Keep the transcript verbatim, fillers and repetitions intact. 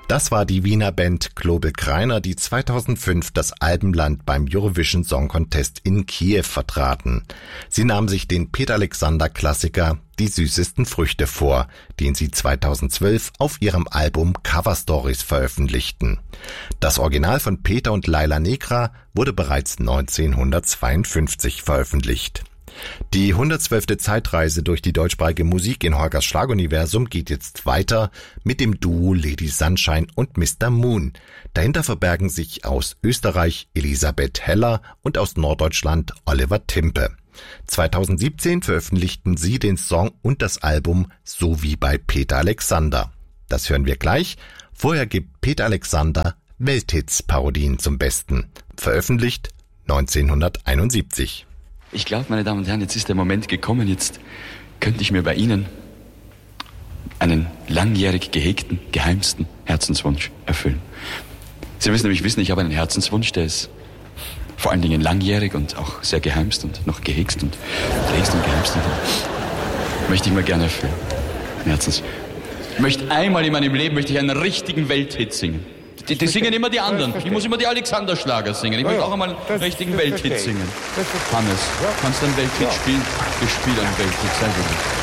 Das war die Wiener Band Global Greiner, die zweitausendfünf das Alpenland beim Eurovision Song Contest in Kiew vertraten. Sie nahmen sich den Peter Alexander Klassiker Die süßesten Früchte vor, den sie zweitausendzwölf auf ihrem Album Cover Stories veröffentlichten. Das Original von Peter und Laila Negra wurde bereits neunzehnhundertzweiundfünfzig veröffentlicht. Die hundertzwölfte Zeitreise durch die deutschsprachige Musik in Holgers Schlaguniversum geht jetzt weiter mit dem Duo Lady Sunshine und Mister Moon. Dahinter verbergen sich aus Österreich Elisabeth Heller und aus Norddeutschland Oliver Timpe. zweitausendsiebzehn veröffentlichten sie den Song und das Album So wie bei Peter Alexander. Das hören wir gleich. Vorher gibt Peter Alexander Welthits-Parodien zum Besten. Veröffentlicht neunzehnhunderteinundsiebzig. Ich glaube, meine Damen und Herren, jetzt ist der Moment gekommen, jetzt könnte ich mir bei Ihnen einen langjährig gehegten, geheimsten Herzenswunsch erfüllen. Sie müssen nämlich wissen, ich habe einen Herzenswunsch, der ist vor allen Dingen langjährig und auch sehr geheimst und noch gehegst und trägst und geheimst. Und möchte ich mir gerne erfüllen. Ein Herzens. Ich möchte einmal in meinem Leben möchte ich einen richtigen Welthit singen. Die, die singen immer die anderen. Ich muss immer die Alexander-Schlager singen. Ich möchte auch einmal einen richtigen Welthit singen. Hannes, kannst du einen Welthit spielen? Wir spielen einen Welthit, sehr gut.